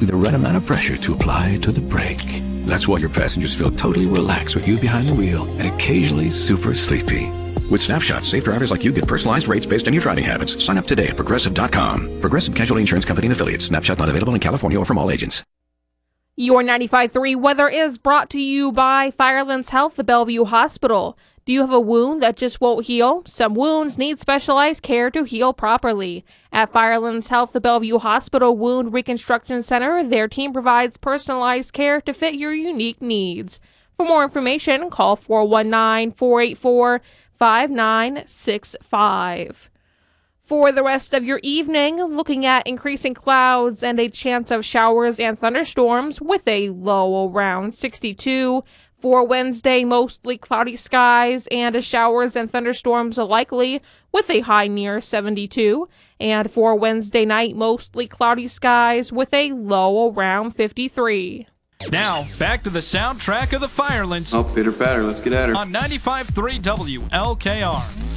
the right amount of pressure to apply to the brake. That's why your passengers feel totally relaxed with you behind the wheel and occasionally super sleepy. With Snapshot, safe drivers like you get personalized rates based on your driving habits. Sign up today at Progressive.com. Progressive Casualty Insurance Company and Affiliates. Snapshot not available in California or from all agents. Your 95.3 weather is brought to you by Firelands Health, the Bellevue Hospital. Do you have a wound that just won't heal? Some wounds need specialized care to heal properly. At Firelands Health, the Bellevue Hospital Wound Reconstruction Center, their team provides personalized care to fit your unique needs. For more information, call 419-484-5965. For the rest of your evening, looking at increasing clouds and a chance of showers and thunderstorms with a low around 62. For Wednesday, mostly cloudy skies and showers and thunderstorms likely with a high near 72. And for Wednesday night, mostly cloudy skies with a low around 53. Now, back to the soundtrack of the Firelands. Oh, pitter patter, let's get at her. On 95.3 WLKR.